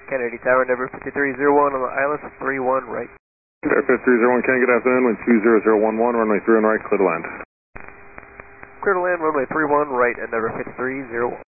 Kennedy Tower, number 5301 on the ILS 31 right. Air 5301, Ken, good afternoon, wind 20011, runway 31 right, clear to land. Clear to land, runway 31 right, and number 5301.